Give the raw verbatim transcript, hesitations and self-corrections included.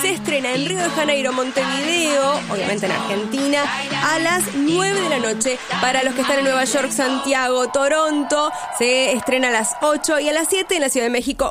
se estrena en Río de Janeiro, Montevideo, obviamente en Argentina, a las nueve de la noche. Para los que están en Nueva York, Santiago, Toronto, se estrena a las ocho y a las siete en la Ciudad de México.